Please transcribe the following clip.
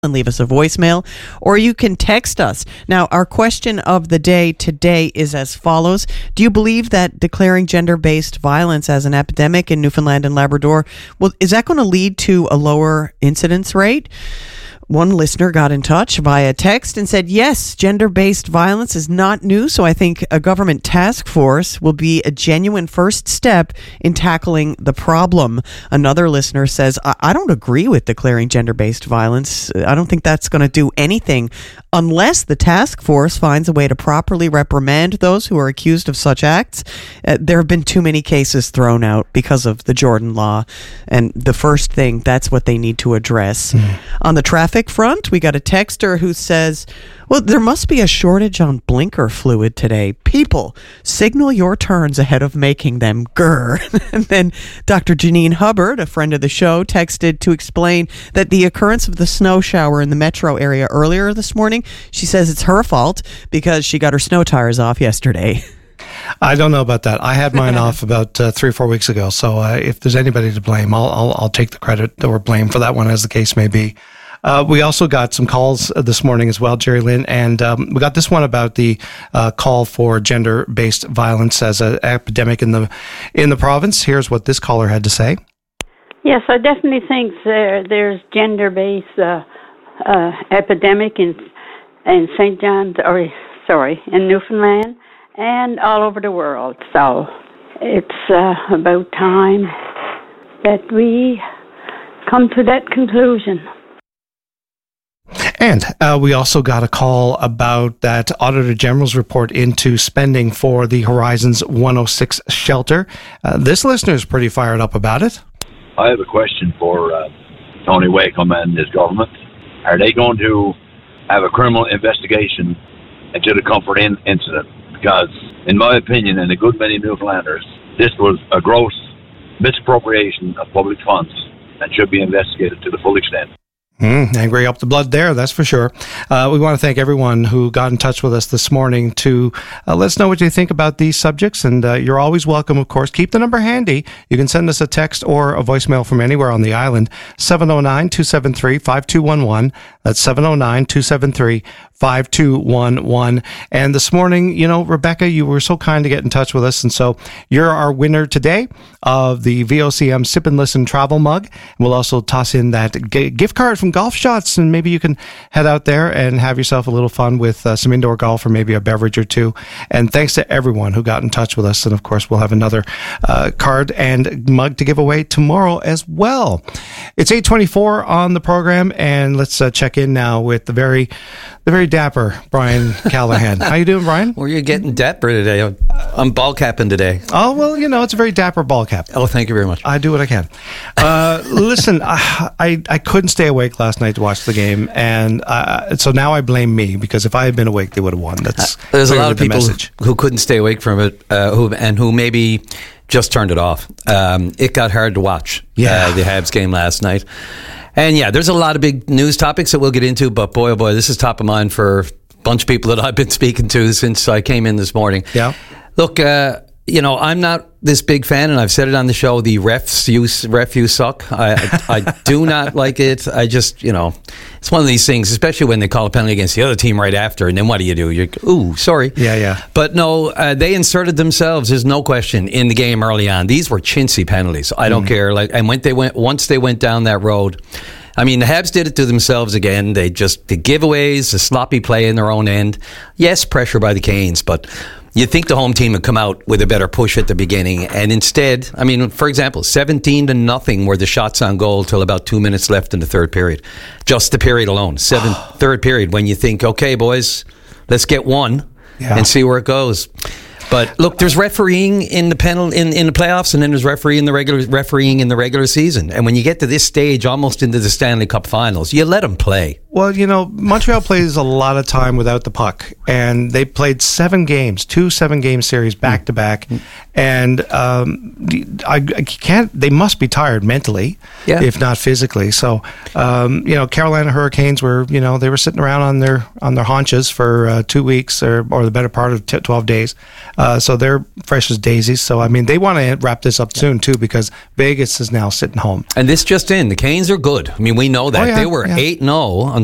and leave us a voicemail, or you can text us. Now, our question of the day today is as follows. Do you believe that declaring gender-based violence as an epidemic in Newfoundland and Labrador, is that going to lead to a lower incidence rate? One listener got in touch via text and said, yes, gender-based violence is not new, so I think a government task force will be a genuine first step in tackling the problem. Another listener says, I don't agree with declaring gender-based violence. I don't think that's going to do anything unless the task force finds a way to properly reprimand those who are accused of such acts. There have been too many cases thrown out because of the Jordan law, and the first thing, that's what they need to address. On the traffic front, we got a texter who says, well, there must be a shortage on blinker fluid today. People, signal your turns ahead of making them. Grr. And then Dr. Janine Hubbard, a friend of the show, texted to explain that the occurrence of the snow shower in the metro area earlier this morning, she says it's her fault because she got her snow tires off yesterday. I don't know about that. I had mine off about 3 or 4 weeks ago. So if there's anybody to blame, I'll take the credit or blame for that one, as the case may be. We also got some calls this morning as well, Jerry Lynn, and we got this one about the call for gender-based violence as an epidemic in the province. Here's what this caller had to say. Yes, I definitely think there's gender-based epidemic in St. John's, in Newfoundland and all over the world. So it's about time that we come to that conclusion. And we also got a call about that Auditor General's report into spending for the Horizons 106 shelter. This listener is pretty fired up about it. I have a question for Tony Wakeham and his government. Are they going to have a criminal investigation into the Comfort Inn incident? Because, in my opinion, and a good many Newfoundlanders, this was a gross misappropriation of public funds and should be investigated to the full extent. Angry up the blood there, that's for sure. We want to thank everyone who got in touch with us this morning to let us know what you think about these subjects. And you're always welcome, of course. Keep the number handy. You can send us a text or a voicemail from anywhere on the island, 709-273-5211. That's 709-273-5211. And this morning, Rebecca, you were so kind to get in touch with us. And so you're our winner today of the VOCM Sip and Listen travel mug. And we'll also toss in that gift card from Golf Shots, and maybe you can head out there and have yourself a little fun with some indoor golf or maybe a beverage or two. And thanks to everyone who got in touch with us. And of course, we'll have another card and mug to give away tomorrow as well. It's 8:24 on the program, and let's check in now with the very dapper Brian Callahan. How you doing, Brian? Well, you're getting dapper today. I'm ball capping today. Oh, well, it's a very dapper ball cap. Oh, thank you very much. I do what I can. Listen, I couldn't stay awake last night to watch the game, and so now I blame me, because if I had been awake, they would have won. There's a lot of people who couldn't stay awake from it, who maybe just turned it off. It got hard to watch, the Habs game last night. And there's a lot of big news topics that we'll get into, but boy, oh boy, this is top of mind for a bunch of people that I've been speaking to since I came in this morning. Yeah. Look, I'm not this big fan, and I've said it on the show, the ref use suck. I do not like it. I just, it's one of these things, especially when they call a penalty against the other team right after, and then what do? You're, ooh, sorry. Yeah. But no, they inserted themselves, there's no question, in the game early on. These were chintzy penalties. I don't care. And once they went down that road, I mean, the Habs did it to themselves again. The giveaways, the sloppy play in their own end. Yes, pressure by the Canes, but you'd think the home team would come out with a better push at the beginning, and instead, I mean, for example, 17-0 were the shots on goal till about 2 minutes left in the third period. Just the period alone, third period, when you think, okay, boys, let's get one and see where it goes. But look, there's refereeing in the playoffs, and then there's refereeing in the regular season. And when you get to this stage, almost into the Stanley Cup Finals, you let them play. Well, Montreal plays a lot of time without the puck, and they played 7 games, 2 7-game series back to back, and I can't. They must be tired mentally, if not physically. So, Carolina Hurricanes were, they were sitting around on their haunches for 2 weeks or the better part of 12 days. So they're fresh as daisies. So, I mean, they want to wrap this up soon, too, because Vegas is now sitting home. And this just in, the Canes are good. I mean, we know that. They were 8-0